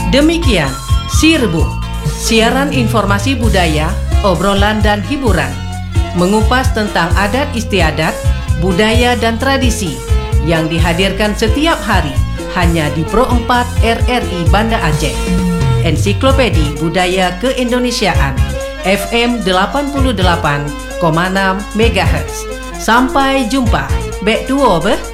Demikian Si Rebu, siaran informasi budaya, obrolan dan hiburan, mengupas tentang adat istiadat, budaya dan tradisi yang dihadirkan setiap hari hanya di Pro 4 RRI Banda Aceh. Ensiklopedi Budaya Keindonesiaan FM 88,6 MHz. Sampai jumpa. Bek duo beh.